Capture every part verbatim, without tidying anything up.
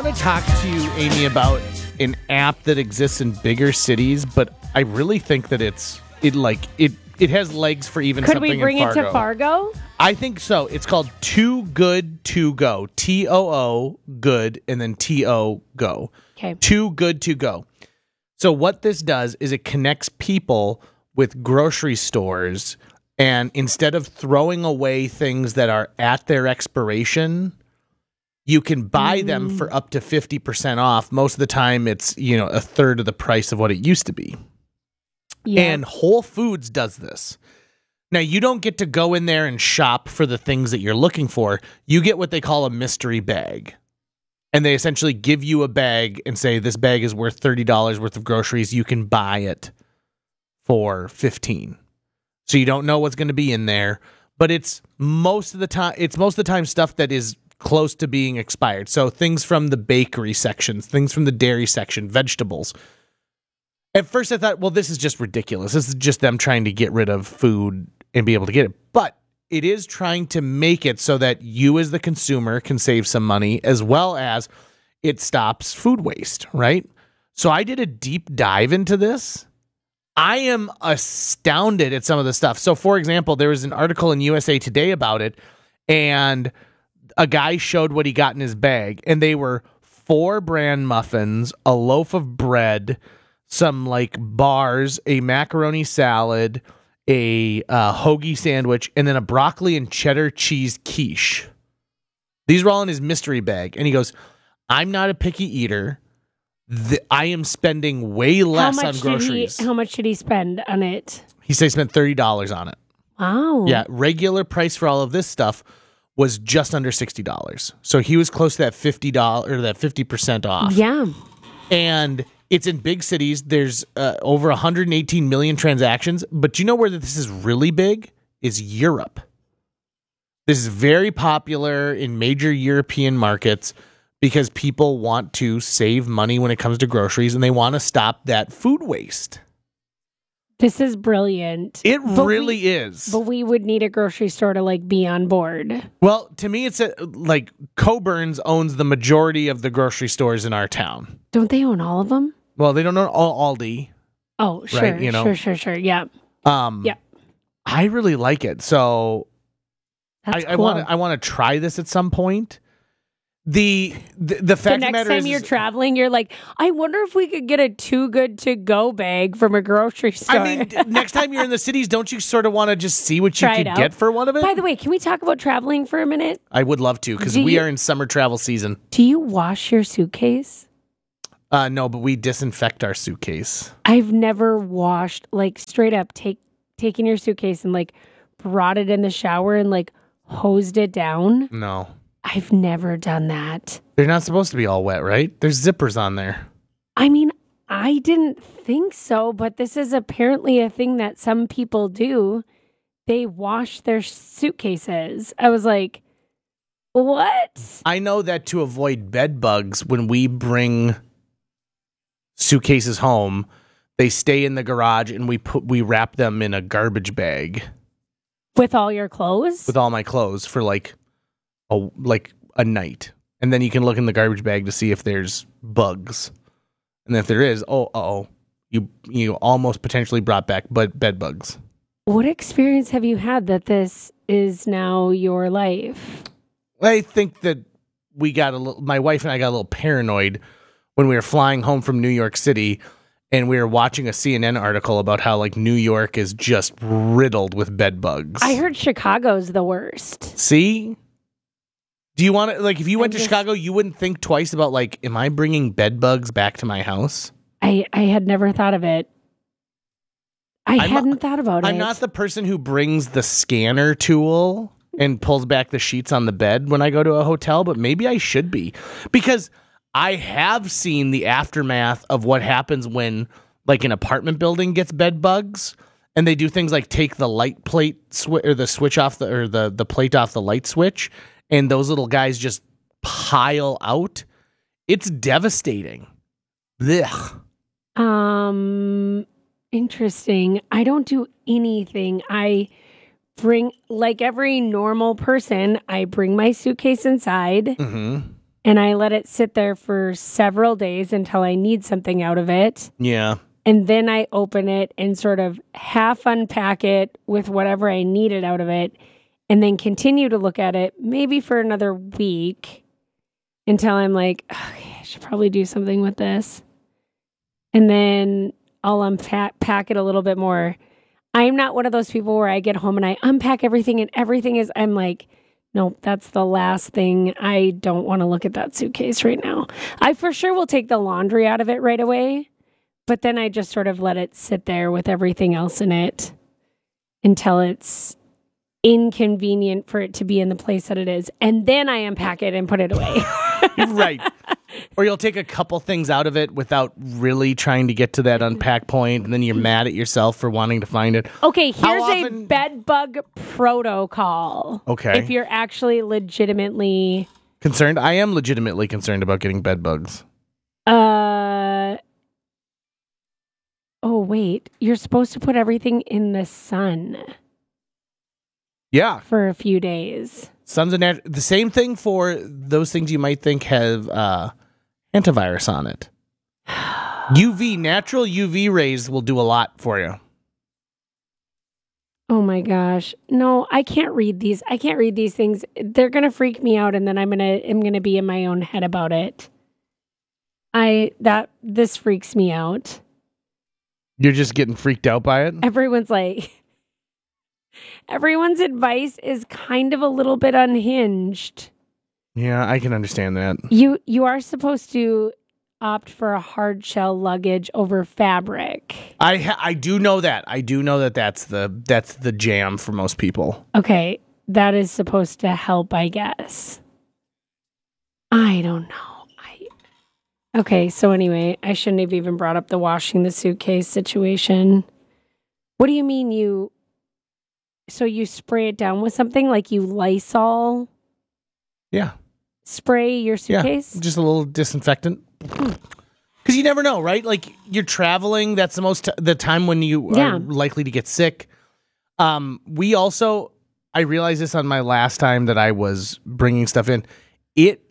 talked to you, Amy, about an app that exists in bigger cities, but I really think that it's it like it it has legs for even Could something we bring in it Fargo. to Fargo? I think so. It's called Too Good To Go. T O O good and then T O go. Okay. Too Good To Go. So what this does is it connects people with grocery stores, and instead of throwing away things that are at their expiration, you can buy mm. them for up to fifty percent off. Most of the time it's, you know, a third of the price of what it used to be. Yeah. And Whole Foods does this. Now, you don't get to go in there and shop for the things that you're looking for. You get what they call a mystery bag. And they essentially give you a bag and say, this bag is worth thirty dollars worth of groceries. You can buy it for fifteen dollars. So you don't know what's going to be in there. But it's most of the time, it's most of the time stuff that is close to being expired. So things from the bakery sections, things from the dairy section, vegetables. At first I thought, well, this is just ridiculous. This is just them trying to get rid of food and be able to get it. But it is trying to make it so that you as the consumer can save some money, as well as it stops food waste, right? So I did a deep dive into this. I am astounded at some of the stuff. So for example, there was an article in U S A Today about it, and a guy showed what he got in his bag, and they were four bran muffins, a loaf of bread, some like bars, a macaroni salad, a uh, hoagie sandwich, and then a broccoli and cheddar cheese quiche. These were all in his mystery bag. And he goes, I'm not a picky eater. The, I am spending way less on groceries. He, how much did he spend on it? He said he spent thirty dollars on it. Wow. Yeah, regular price for all of this stuff was just under sixty dollars. So he was close to that fifty dollars or that fifty percent off. Yeah. And it's in big cities. There's uh, over one hundred eighteen million transactions. But do you know where this is really big? Is Europe. This is very popular in major European markets because people want to save money when it comes to groceries, and they want to stop that food waste. This is brilliant. It but really we, is. But we would need a grocery store to like be on board. Well, to me, it's a, like Coburn's owns the majority of the grocery stores in our town. Don't they own all of them? Well, they don't own all Aldi. Oh, sure, right, you know? sure, sure, sure. Yeah. Um, yeah. I really like it. So That's I cool. want to I want to try this at some point. The the, the fact the of the next matter time is, you're traveling, you're like, I wonder if we could get a Too Good To Go bag from a grocery store. I mean, next time you're in the cities, don't you sort of want to just see what you Try it could out. get for one of it? By the way, can we talk about traveling for a minute? I would love to, because Do we you- are in summer travel season. Do you wash your suitcase? Uh, no, but we disinfect our suitcase. I've never washed, like straight up take taking your suitcase and like brought it in the shower and like hosed it down. No. I've never done that. They're not supposed to be all wet, right? There's zippers on there. I mean, I didn't think so, but this is apparently a thing that some people do. They wash their suitcases. I was like, what? I know that to avoid bed bugs, when we bring suitcases home, they stay in the garage and we put we wrap them in a garbage bag With all your clothes? with all my clothes for like a like a night. And then you can look in the garbage bag to see if there's bugs. And if there is, oh, uh-oh, you you almost potentially brought back bed, bed bugs. What experience have you had that this is now your life? I think that we got a little, my wife and I got a little paranoid when we were flying home from New York City, and we were watching a C N N article about how like New York is just riddled with bed bugs. I heard Chicago's the worst. See? Do you want to, like, if you went I to just- Chicago, you wouldn't think twice about, like, am I bringing bed bugs back to my house? I, I had never thought of it. I I'm hadn't not- thought about I'm it. not the person who brings the scanner tool and pulls back the sheets on the bed when I go to a hotel, but maybe I should be. Because I have seen the aftermath of what happens when, like, an apartment building gets bed bugs, and they do things like take the light plate swi- or the switch off the or the, the plate off the light switch, and those little guys just pile out. It's devastating. Blech. Um, interesting. I don't do anything. I bring, like every normal person, I bring my suitcase inside. Mm-hmm. and I let it sit there for several days until I need something out of it. Yeah. And then I open it and sort of half unpack it with whatever I needed out of it, and then continue to look at it maybe for another week until I'm like, okay, I should probably do something with this. And then I'll unpack pack it a little bit more. I'm not one of those people where I get home and I unpack everything and everything is, I'm like, nope, that's the last thing. I don't want to look at that suitcase right now. I for sure will take the laundry out of it right away, but then I just sort of let it sit there with everything else in it until it's inconvenient for it to be in the place that it is. And then I unpack it and put it away. Right. Or you'll take a couple things out of it without really trying to get to that unpack point, and then you're mad at yourself for wanting to find it. Okay, here's often... a bed bug protocol. Okay. If you're actually legitimately... Concerned? I am legitimately concerned about getting bed bugs. Uh... Oh, wait. You're supposed to put everything in the sun. Yeah. For a few days. Sun's a nat- the same thing for those things you might think have uh, antivirus on it. U V, natural U V rays will do a lot for you. Oh my gosh. No, I can't read these. I can't read these things. They're going to freak me out, and then I'm going to I'm going to be in my own head about it. I that this freaks me out. You're just getting freaked out by it? Everyone's like Everyone's advice is kind of a little bit unhinged. Yeah, I can understand that. You you are supposed to opt for a hard shell luggage over fabric. I ha- I do know that. I do know that that's the that's the jam for most people. Okay, that is supposed to help, I guess. I don't know. I Okay, so anyway, I shouldn't have even brought up the washing the suitcase situation. What do you mean you So you spray it down with something like you Lysol? Yeah. Spray your suitcase? Yeah, just a little disinfectant. Because you never know, right? Like, you're traveling. That's the most t- the time when you Yeah. are likely to get sick. Um, we also, I realized this on my last time that I was bringing stuff in. It,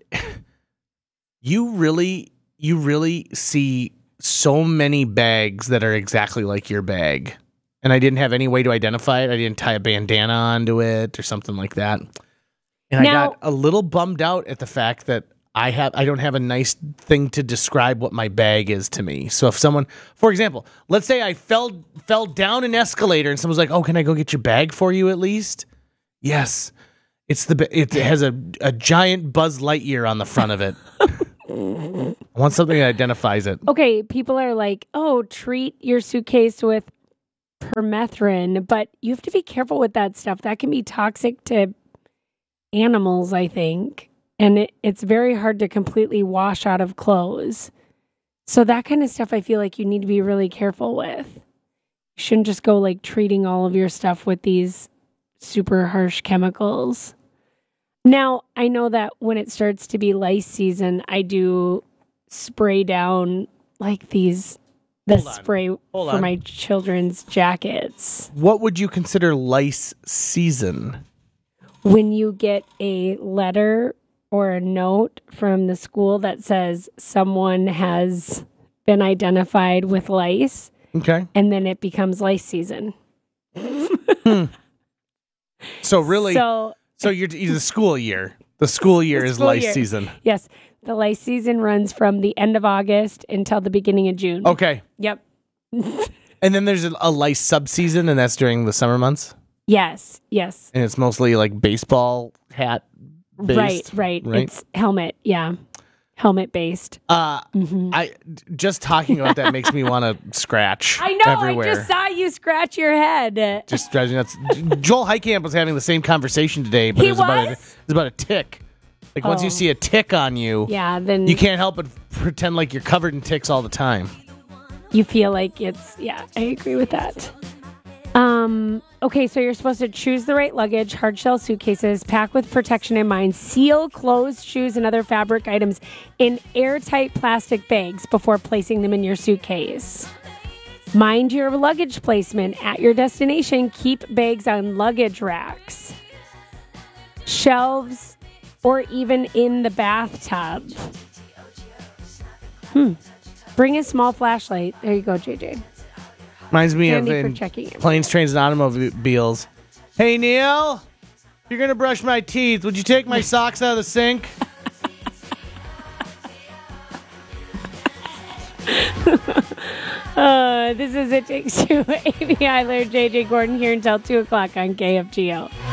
you really, you really see so many bags that are exactly like your bag. And I didn't have any way to identify it. I didn't tie a bandana onto it or something like that. And now, I got a little bummed out at the fact that I have I don't have a nice thing to describe what my bag is to me. So if someone, for example, let's say I fell fell down an escalator and someone's like, "Oh, can I go get your bag for you at least?" Yes. It's the it has a a giant Buzz Lightyear on the front of it. I want something that identifies it. Okay, people are like, "Oh, treat your suitcase with permethrin," but you have to be careful with that stuff. That can be toxic to animals, I think. And it, it's very hard to completely wash out of clothes. So that kind of stuff I feel like you need to be really careful with. You shouldn't just go like treating all of your stuff with these super harsh chemicals. Now, I know that when it starts to be lice season, I do spray down like these, the Hold on. spray Hold for on. my children's jackets. What would you consider lice season? When you get a letter or a note from the school that says someone has been identified with lice, Okay. and then it becomes lice season. hmm. So really, so, So, you're, you're the school year. The school year The is school lice year. season. yes, the lice season runs from the end of August until the beginning of June. Okay. Yep. And then there's a, a lice subseason, and that's during the summer months. Yes, yes. And it's mostly like baseball hat based. Right, right, right? It's helmet, yeah. Helmet based. Uh, Mhm. I just talking about that makes me want to scratch. I know, everywhere. I just saw you scratch your head. Just drives me nuts. Joel Heitkamp was having the same conversation today, but He it was, about a, it was? was about a tick. Like once you Oh. see a tick on you, Yeah, then you can't help but pretend like you're covered in ticks all the time. you feel like it's, yeah, I agree with that. Um, okay, so you're supposed to choose the right luggage, hard shell suitcases, pack with protection in mind, seal clothes, shoes, and other fabric items in airtight plastic bags before placing them in your suitcase. Mind your luggage placement at your destination. Keep bags on luggage racks. Shelves or even in the bathtub. Hmm. Bring a small flashlight. There you go, J J. Reminds me Handy of for in checking it. Planes, Trains, and Automobiles. Hey, Neil, if you're going to brush my teeth, would you take my socks out of the sink? uh, this is It Takes Two. Amy Eiler, J J Gordon here until two o'clock on K F G O.